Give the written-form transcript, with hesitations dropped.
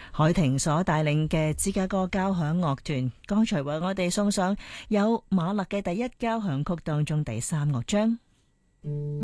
海婷所帶領嘅芝加哥交響樂團，剛才為我哋送上有馬勒嘅第一交響曲當中第3樂章。